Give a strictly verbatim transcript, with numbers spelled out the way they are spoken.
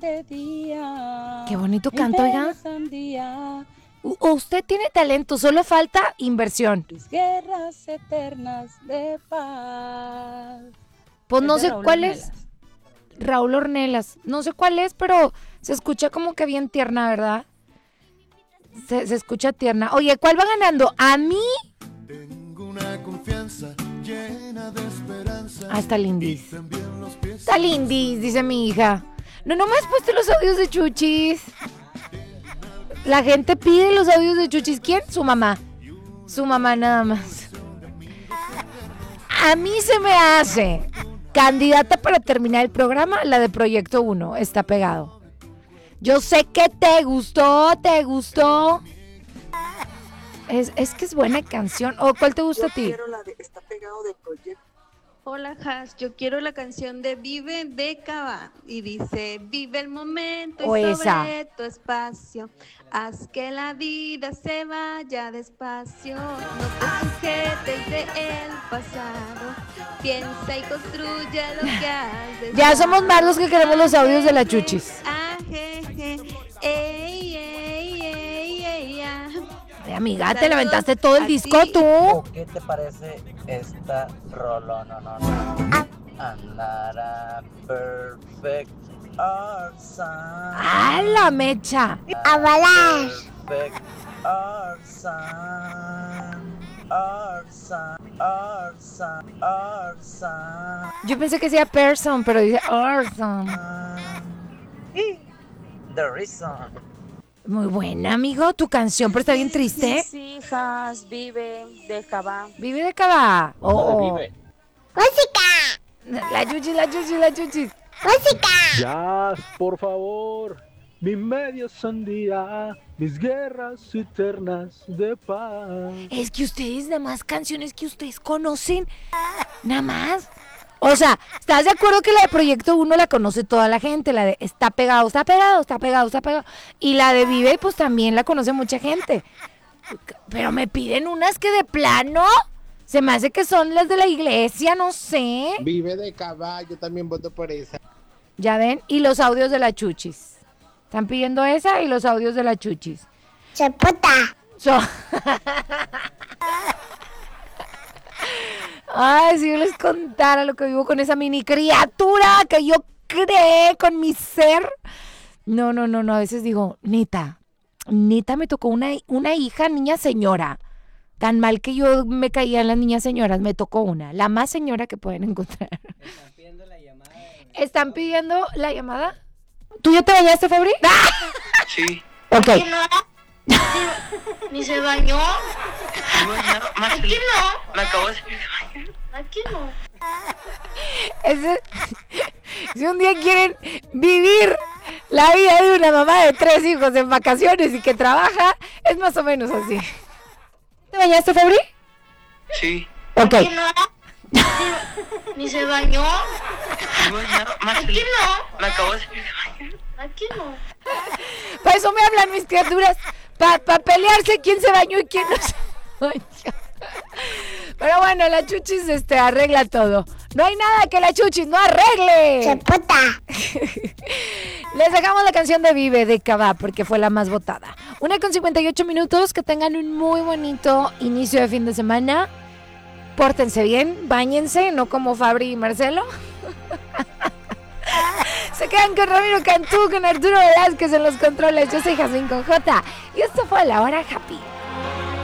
este día. Qué bonito canto, oiga. U- usted tiene talento, solo falta inversión. Mis guerras eternas de paz. Pues Es no de sé Raúl cuál Ornelas. es. Raúl Ornelas. No sé cuál es, pero se escucha como que bien tierna, ¿verdad? Se, se escucha tierna. Oye, ¿cuál va ganando? A mí. Tengo una confianza llena de esperanza. Ah, está lindis. Y también los pies. Está lindis, dice mi hija. No, no me has puesto los audios de Chuchis. La gente pide los audios de Chuchis. ¿Quién? Su mamá. Su mamá nada más. A mí se me hace candidata para terminar el programa, la de Proyecto uno. Está pegado. Yo sé que te gustó, te gustó. Es, es que es buena canción. ¿O cuál te gusta a ti? Quiero la de Está pegado de Proyecto. Hola, Has, yo quiero la canción de Vive de Cava y dice, vive el momento O y esa. sobre tu espacio, haz que la vida se vaya despacio, no te sujetes de el pasado, piensa y construye lo que has deseado. Ya somos más los que queremos los audios de la Chuchis. Ah, je, je, ey, ey, ey, ey, ah. Ay, amiga, te la aventaste todo el A disco ti. tú. ¿Qué te parece esta rolón? No, no, no. Another perfect arson. ¡Ah, la mecha! Perfect arson. Arson. Arson. Arson. Yo pensé que decía person, pero dice Orson. The reason. Muy buena, amigo, tu canción, pero está bien triste. Sí, hijas, vive, deja va. Vive de cava. Oh, oh. Vive. La Chuchis, la Chuchis, la Chuchis. Ya, por favor. Mi media sandía, mis guerras eternas de paz. Es que ustedes, nada más canciones que ustedes conocen, nada más. O sea, ¿estás de acuerdo que la de Proyecto uno la conoce toda la gente? La de Está pegado, está pegado, está pegado, está pegado. Y la de Vive, pues también la conoce mucha gente. Pero me piden unas que de plano, se me hace que son las de la iglesia, no sé. Vive de caballo, también voto por esa. Ya ven, y los audios de la Chuchis. Están pidiendo esa y los audios de la Chuchis. Chapota. So- Ay, si yo les contara lo que vivo con esa mini criatura que yo creé con mi ser. No, no, no, no. A veces digo, neta, neta me tocó una, una hija, niña señora. Tan mal que yo me caía en las niñas señoras, me tocó una. La más señora que pueden encontrar. Están pidiendo la llamada. ¿Están pidiendo la llamada? ¿Tú ya te bañaste, Fabri? Sí. Ok. Ni se bañó. Aquí no. Me acabo de salir de bañar. Aquí no. Ese- si un día quieren vivir la vida de una mamá de tres hijos en vacaciones y que trabaja, es más o menos así. ¿Te bañaste, Fabri? Sí. Ok. Aquí no. Ni se bañó. Me voy a bañar más Aquí feliz. no. Me acabo de salir de bañar. Aquí no. Para eso me hablan mis criaturas. Para pa pelearse quién se bañó y quién no se bañó. Pero bueno, la Chuchis este, arregla todo. No hay nada que la Chuchis no arregle. Chapota. Les dejamos la canción de Vive de Cava porque fue la más votada. Una con cincuenta y ocho minutos. Que tengan un muy bonito inicio de fin de semana. Pórtense bien, báñense, no como Fabri y Marcelo. Se quedan con Ramiro Cantú, con Arturo Velázquez en los controles. Yo soy Jasmine con J. Y esto fue La Hora Happy.